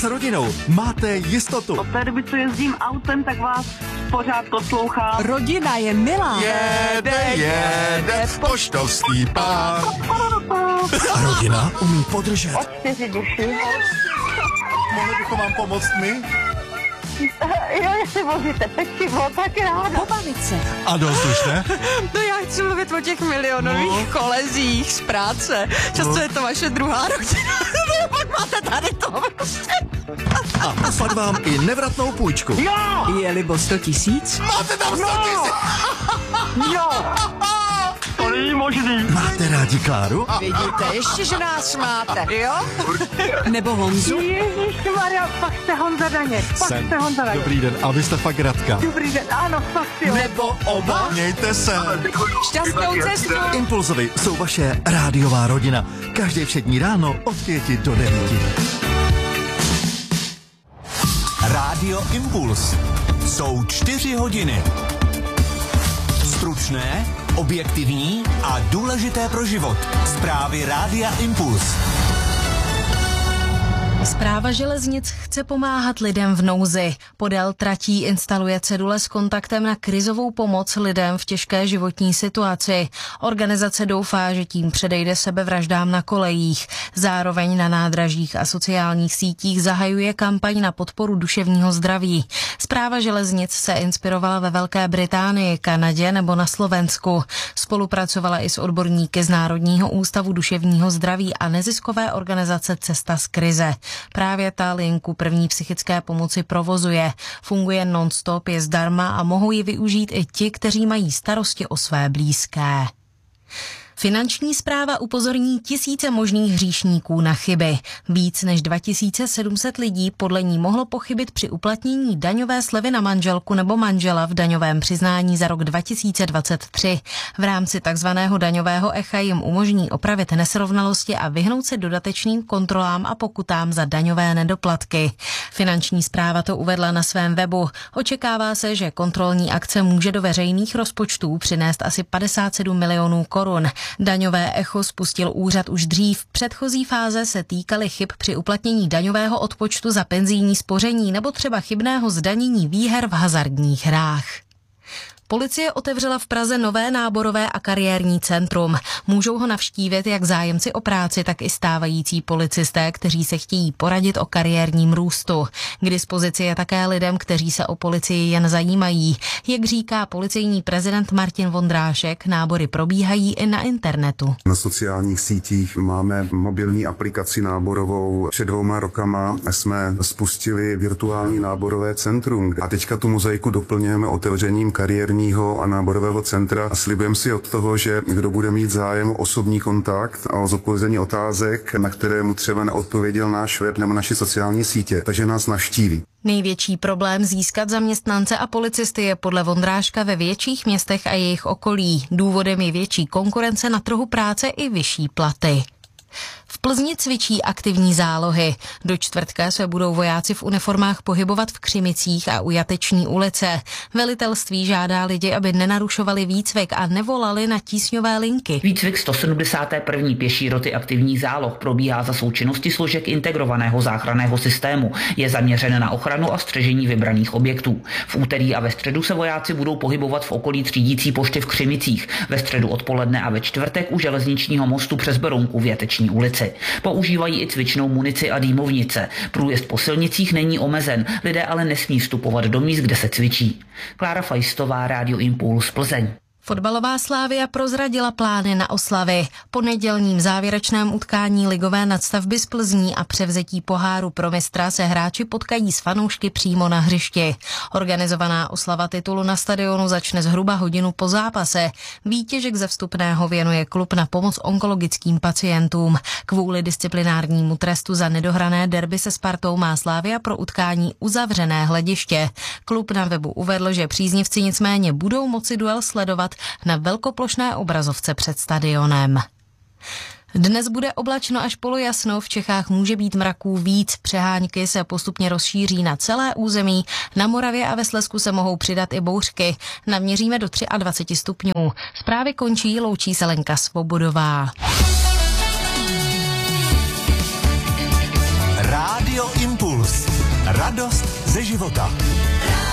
S rodinou máte jistotu. Od té doby, co jezdím autem, tak vás pořád poslouchám. Rodina je milá. Jede, poštovský pán. A rodina umí podržet. Od 4 duši. Mohli bychom vám pomoct my? Jo, jestli vozíte pečivo, tak ráda. Pobavit se. A dost už, ne? No já chci mluvit o těch milionových kolezích z práce. Často je to vaše druhá rodina. Pak máte tady to prostě. A poslat vám i nevratnou půjčku. Jo! Je-libo 100 000? Máte tam 100 000. Jo! To není možný. Máte rádi Kláru? Vidíte, ještě, že nás máte, jo? Nebo Honzu? Ježišmarja, fakt jste Honza Daněk. Dobrý den, a vy jste fakt Radka. Dobrý den, ano, fakt jo. Nebo oba? Mějte se. Šťastnou cestu. Impulzovi jsou vaše rádiová rodina. Každé všední ráno od 5 do 9. Rádio Impuls. Jsou 4 hodiny. Stručné, objektivní a důležité pro život. Zprávy Rádia Impuls. Správa železnic chce pomáhat lidem v nouzi. Podél tratí instaluje cedule s kontaktem na krizovou pomoc lidem v těžké životní situaci. Organizace doufá, že tím předejde sebevraždám na kolejích. Zároveň na nádražích a sociálních sítích zahajuje kampaň na podporu duševního zdraví. Správa železnic se inspirovala ve Velké Británii, Kanadě nebo na Slovensku. Spolupracovala i s odborníky z Národního ústavu duševního zdraví a neziskové organizace Cesta z krize. Právě ta linku první psychické pomoci provozuje. Funguje non-stop, je zdarma a mohou ji využít i ti, kteří mají starosti o své blízké. Finanční správa upozorní tisíce možných hříšníků na chyby. Víc než 2700 lidí podle ní mohlo pochybit při uplatnění daňové slevy na manželku nebo manžela v daňovém přiznání za rok 2023. V rámci takzvaného daňového echa jim umožní opravit nesrovnalosti a vyhnout se dodatečným kontrolám a pokutám za daňové nedoplatky. Finanční správa to uvedla na svém webu. Očekává se, že kontrolní akce může do veřejných rozpočtů přinést asi 57 milionů korun. Daňové echo spustil úřad už dřív. Předchozí fáze se týkaly chyb při uplatnění daňového odpočtu za penzijní spoření nebo třeba chybného zdanění výher v hazardních hrách. Policie otevřela v Praze nové náborové a kariérní centrum. Můžou ho navštívit jak zájemci o práci, tak i stávající policisté, kteří se chtějí poradit o kariérním růstu. K dispozici je také lidem, kteří se o policii jen zajímají. Jak říká policejní prezident Martin Vondrášek, nábory probíhají i na internetu. Na sociálních sítích máme mobilní aplikaci náborovou. Před 2 rokama jsme spustili virtuální náborové centrum. A teďka tu mozaiku doplňujeme otevřením kariérního a náborového centra a slibujeme si od toho, že kdo bude mít zájem o osobní kontakt a o zodpovězení otázek, na které mu třeba neodpověděl náš web nebo naše sociální sítě, takže nás navštíví. Největší problém získat zaměstnance a policisty je podle Vondráška ve větších městech a jejich okolí. Důvodem je větší konkurence na trhu práce i vyšší platy. V Plzni cvičí aktivní zálohy. Do čtvrtka se budou vojáci v uniformách pohybovat v Křimicích a u Jateční ulice. Velitelství žádá lidi, aby nenarušovali výcvik a nevolali na tísňové linky. Výcvik 171. pěší roty aktivních záloh probíhá za součinnosti složek integrovaného záchranného systému. Je zaměřen na ochranu a střežení vybraných objektů. V úterý a ve středu se vojáci budou pohybovat v okolí třídící pošty v Křimicích, ve středu odpoledne a ve čtvrtek u železničního mostu přes Berounku v Jateční ulici. Používají i cvičnou munici a dýmovnice. Průjezd po silnicích není omezen, lidé ale nesmí vstupovat do míst, kde se cvičí. Klára Fajstová, Rádio Impuls, Plzeň. Fotbalová Slavia prozradila plány na oslavy. Po nedělním závěrečném utkání ligové nadstavby z Plzní a převzetí poháru pro mistra se hráči potkají s fanoušky přímo na hřišti. Organizovaná oslava titulu na stadionu začne zhruba hodinu po zápase. Výtěžek ze vstupného věnuje klub na pomoc onkologickým pacientům. Kvůli disciplinárnímu trestu za nedohrané derby se Spartou má Slavia pro utkání uzavřené hlediště. Klub na webu uvedl, že příznivci nicméně budou moci duel sledovat na velkoplošné obrazovce před stadionem. Dnes bude oblačno až polojasno, v Čechách může být mraků víc, přehánky se postupně rozšíří na celé území, na Moravě a ve Slezsku se mohou přidat i bouřky. Naměříme do 23 stupňů. Zprávy končí, loučí se Lenka Svobodová. Rádio Impuls. Radost ze života.